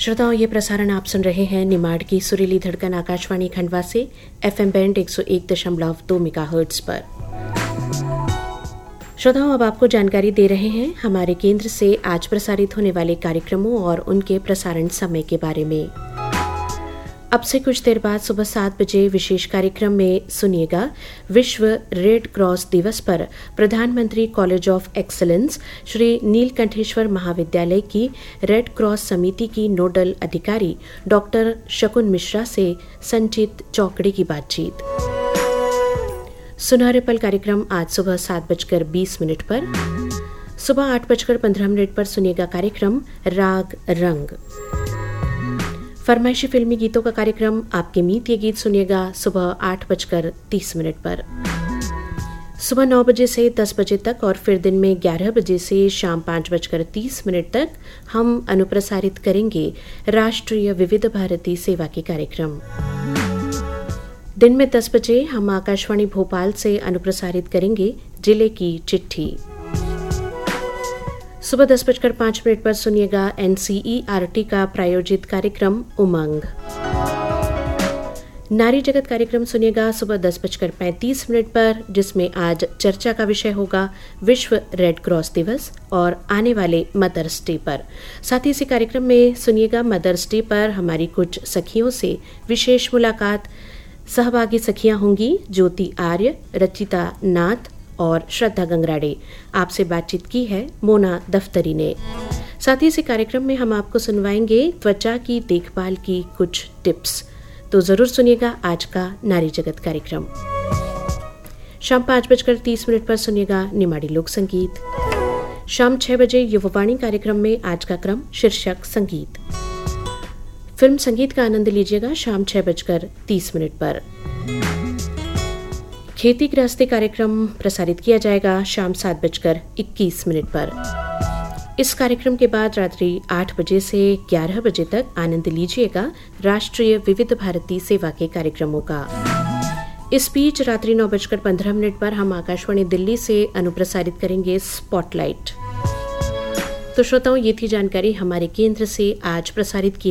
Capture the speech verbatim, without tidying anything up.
श्रोताओं, ये प्रसारण आप सुन रहे हैं निमाड़ की सुरीली धड़कन आकाशवाणी खंडवा से एफएम बैंड एक सौ एक दशमलव दो मेगाहर्ट्ज पर। श्रोताओं, अब आपको जानकारी दे रहे हैं हमारे केंद्र से आज प्रसारित होने वाले कार्यक्रमों और उनके प्रसारण समय के बारे में। अब से कुछ देर बाद सुबह सात बजे विशेष कार्यक्रम में सुनिएगा विश्व रेड क्रॉस दिवस पर प्रधानमंत्री college of excellence Shri Neelkantheshwar महाविद्यालय की रेड क्रॉस समिति की नोडल अधिकारी डॉक्टर शकुन मिश्रा से संचित चौकड़ी की बातचीत। सुनहरे पल कार्यक्रम आज सुबह सात बजकर बीस मिनट पर। सुबह आठ बजकर पंद्रह मिनट पर सुनिएगा कार्यक्रम राग रंग। फरमाइशी फिल्मी गीतों का कार्यक्रम आपके मीत ये गीत सुनिएगा सुबह आठ बजकर तीस मिनट पर। सुबह नौ बजे से दस बजे तक और फिर दिन में ग्यारह बजे से शाम पाँच बजकर तीस मिनट तक हम अनुप्रसारित करेंगे राष्ट्रीय विविध भारती सेवा के कार्यक्रम। दिन में दस बजे हम आकाशवाणी भोपाल से अनुप्रसारित करेंगे जिले की चिट्ठी। सुबह दस बजकर पाँच मिनट पर सुनिएगा एनसीईआरटी का प्रायोजित कार्यक्रम उमंग। नारी जगत कार्यक्रम सुनिएगा सुबह दस बजकर पैंतीस मिनट पर, जिसमें आज चर्चा का विषय होगा विश्व रेड क्रॉस दिवस और आने वाले मदर्स डे पर। साथ ही इसी कार्यक्रम में सुनिएगा मदर्स डे पर हमारी कुछ सखियों से विशेष मुलाकात। सहभागी सखियां होंगी ज्योति आर्य, रचिता नाथ और श्रद्धा गंगराड़े। आपसे बातचीत की है मोना दफ्तरी ने। साथ ही इसी कार्यक्रम में हम आपको सुनवाएंगे त्वचा की देखभाल की कुछ टिप्स। तो जरूर सुनिएगा आज का नारी जगत कार्यक्रम। शाम पाँच बजकर तीस मिनट पर सुनिएगा निमाड़ी लोक संगीत। शाम छह बजे युववाणी कार्यक्रम में आज का क्रम शीर्षक संगीत। फिल्म संगीत का आनंद लीजिएगा शाम छह बजकर तीस मिनट पर। खेती गृहस्थी कार्यक्रम प्रसारित किया जाएगा शाम सात बजकर इक्कीस मिनट पर। इस कार्यक्रम के बाद रात्रि आठ बजे से ग्यारह बजे तक आनंद लीजिएगा राष्ट्रीय विविध भारती सेवा के कार्यक्रमों का। इस बीच रात्रि नौ बजकर पंद्रह मिनट पर हम आकाशवाणी दिल्ली से अनुप्रसारित करेंगे स्पॉटलाइट। तो श्रोताओं, ये थी जानकारी हमारे केंद्र से आज प्रसारित की